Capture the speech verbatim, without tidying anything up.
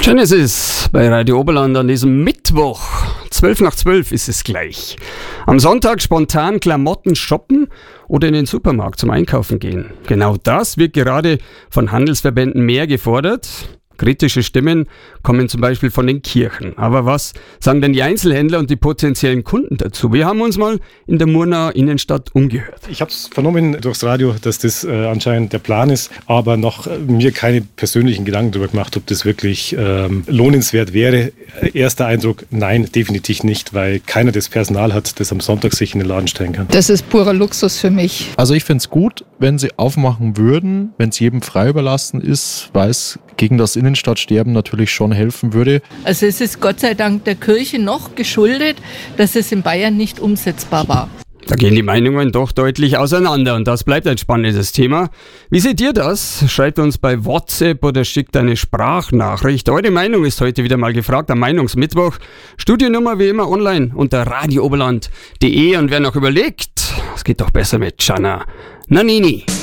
Schön ist es bei Radio Oberland an diesem Mittwoch. Zwölf nach zwölf ist es gleich. Am Sonntag spontan Klamotten shoppen oder in den Supermarkt zum Einkaufen gehen. Genau das wird gerade von Handelsverbänden mehr gefordert. Kritische Stimmen kommen zum Beispiel von den Kirchen. Aber was sagen denn die Einzelhändler und die potenziellen Kunden dazu? Wir haben uns mal in der Murnauer Innenstadt umgehört. Ich habe es vernommen durchs Radio, dass das äh, anscheinend der Plan ist, aber noch äh, mir keine persönlichen Gedanken darüber gemacht, ob das wirklich ähm, lohnenswert wäre. Erster Eindruck, nein, definitiv nicht, weil keiner das Personal hat, das am Sonntag sich in den Laden stellen kann. Das ist purer Luxus für mich. Also ich finde es gut, wenn sie aufmachen würden, wenn es jedem frei überlassen ist, weil es gegen das Innenstadtsterben natürlich schon helfen würde. Also es ist Gott sei Dank der Kirche noch geschuldet, dass es in Bayern nicht umsetzbar war. Da gehen die Meinungen doch deutlich auseinander und das bleibt ein spannendes Thema. Wie seht ihr das? Schreibt uns bei WhatsApp oder schickt eine Sprachnachricht. Eure Meinung ist heute wieder mal gefragt am Meinungsmittwoch. Studiennummer wie immer online unter radio oberland punkt de und wer noch überlegt, es geht doch besser mit Gianna Nannini.